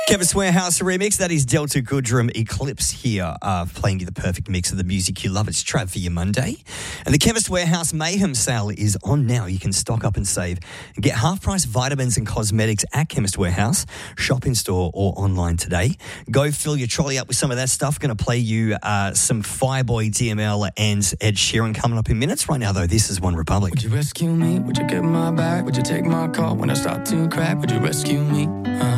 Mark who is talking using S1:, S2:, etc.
S1: Chemist Warehouse remix. That is Delta Goodrum Eclipse here, playing you the perfect mix of the music you love. It's Trav for your Monday. And the Chemist Warehouse Mayhem sale is on now. You can stock up and save and get half-price vitamins and cosmetics at Chemist Warehouse. Shop in store or online today. Go fill your trolley up with some of that stuff. Going to play you some Fireboy, DML and Ed Sheeran coming up in minutes. Right now, though, this is One Republic.
S2: Would you rescue me? Would you get my back? Would you take my call when I start to crack? Would you rescue me?